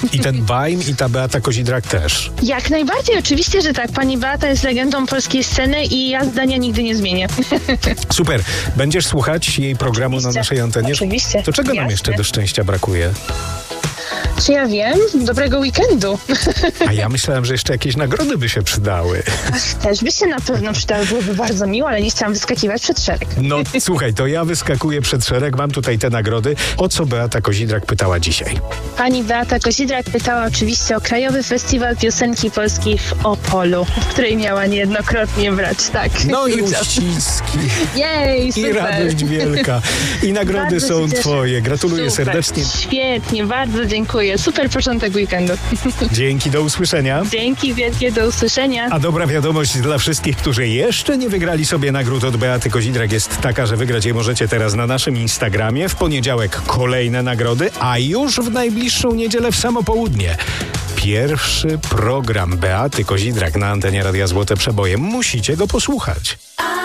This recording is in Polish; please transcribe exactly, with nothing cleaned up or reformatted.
I ten Bajm i ta Beata Kozidrak też. Jak najbardziej, oczywiście, że tak. Pani Beata jest legendą polskiej sceny i ja zdania nigdy nie zmienię. Super. Będziesz słuchać jej programu Oczywiście. na naszej antenie? Oczywiście. To czego nam Jasne. jeszcze do szczęścia brakuje? Czy ja wiem? Dobrego weekendu. A ja myślałem, że jeszcze jakieś nagrody by się przydały. Też by się na pewno przydały, byłoby bardzo miło, ale nie chciałam wyskakiwać przed szereg. No słuchaj, to ja wyskakuję przed szereg, mam tutaj te nagrody. O co Beata Kozidrak pytała dzisiaj? Pani Beata Kozidrak pytała oczywiście o Krajowy Festiwal Piosenki Polskiej w Opolu, w której miała niejednokrotnie brać, tak. No i udział. uściski. Jej, I super. radość wielka. I nagrody Bardzo są się cieszę. twoje. Gratuluję Super, serdecznie. Świetnie, bardzo dziękuję. Super początek weekendu. Dzięki, do usłyszenia. Dzięki wielkie, do usłyszenia. A dobra wiadomość dla wszystkich, którzy jeszcze nie wygrali sobie nagród od Beaty Kozidrak jest taka, że wygrać je możecie teraz na naszym Instagramie. W poniedziałek kolejne nagrody, a już w najbliższą niedzielę w samo południe pierwszy program Beaty Kozidrak na antenie Radia Złote Przeboje. Musicie go posłuchać.